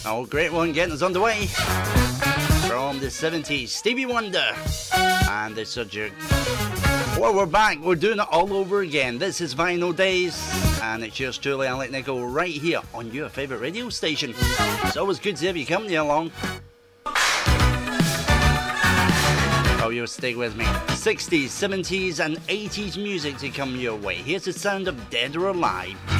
Oh, great one getting us underway. From the 70s, Stevie Wonder and the subject. Well, we're back. We're doing it all over again. This is Vinyl Days, and it's yours truly, Alec Nichol, right here on your favourite radio station. It's always good to have you company along. Oh, you'll stay with me. 60s, 70s, and 80s music to come your way. Here's the sound of Dead or Alive.